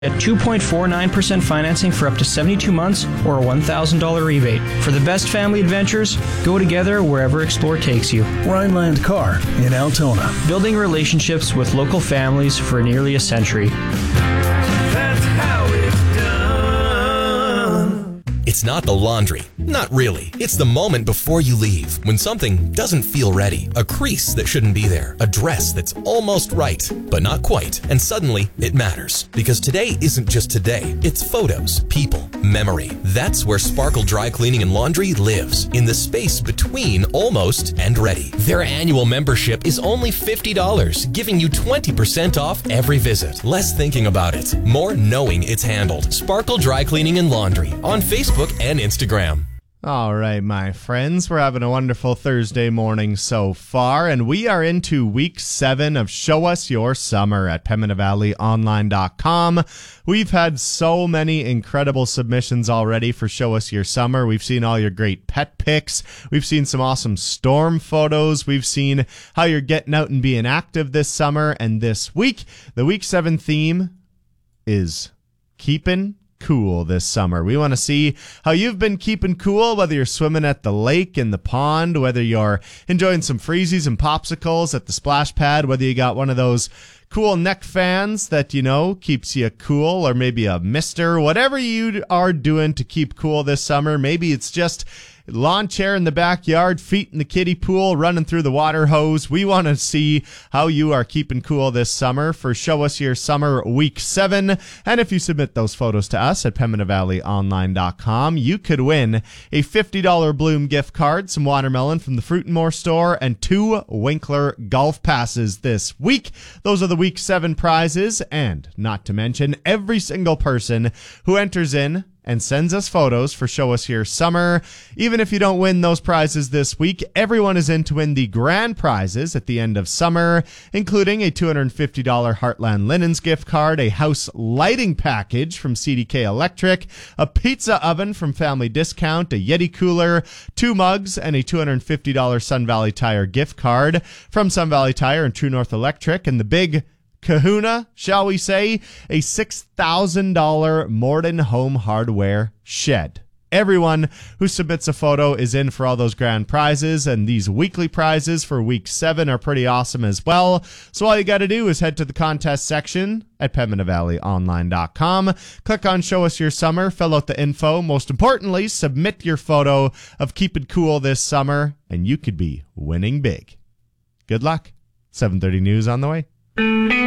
At 2.49% financing for up to 72 months or a $1,000 rebate. For the best family adventures, go together wherever Explore takes you. Rhineland Car in Altona. Building relationships with local families for nearly a century. That's how it's done. It's not the laundry. Not really. It's the moment before you leave, when something doesn't feel ready. A crease that shouldn't be there. A dress that's almost right, but not quite. And suddenly, it matters. Because today isn't just today. It's photos, people, memory. That's where Sparkle Dry Cleaning and Laundry lives. In the space between almost and ready. Their annual membership is only $50, giving you 20% off every visit. Less thinking about it, more knowing it's handled. Sparkle Dry Cleaning and Laundry on Facebook and Instagram. All right, my friends, we're having a wonderful Thursday morning so far, and we are into week 7 of Show Us Your Summer at PembinaValleyOnline.com. We've had so many incredible submissions already for Show Us Your Summer. We've seen all your great pet pics. We've seen some awesome storm photos. We've seen how you're getting out and being active this summer. And this week, the week 7 theme is keeping cool this summer. We want to see how you've been keeping cool, whether you're swimming at the lake, in the pond, whether you're enjoying some freezies and popsicles at the splash pad, whether you got one of those cool neck fans that, you know, keeps you cool, or maybe a mister, whatever you are doing to keep cool this summer. Maybe it's just lawn chair in the backyard, feet in the kiddie pool, running through the water hose. We want to see how you are keeping cool this summer for Show Us Your Summer Week 7. And if you submit those photos to us at PembinaValleyOnline.com, you could win a $50 Bloom gift card, some watermelon from the Fruit & More store, and 2 Winkler golf passes this week. Those are the Week 7 prizes, and not to mention every single person who enters in and sends us photos for Show Us Your Summer. Even if you don't win those prizes this week, everyone is in to win the grand prizes at the end of summer, including a $250 Heartland Linens gift card, a house lighting package from CDK Electric, a pizza oven from Family Discount, a Yeti cooler, 2 mugs, and a $250 Sun Valley Tire gift card from Sun Valley Tire and True North Electric, and the big kahuna, shall we say, a $6,000 Morden Home Hardware shed. Everyone who submits a photo is in for all those grand prizes, and these weekly prizes for week 7 are pretty awesome as well. So all you got to do is head to the contest section at PembinaValleyOnline.com, click on Show Us Your Summer, fill out the info. Most importantly, submit your photo of keeping cool this summer, and you could be winning big. Good luck. 7:30 News on the way.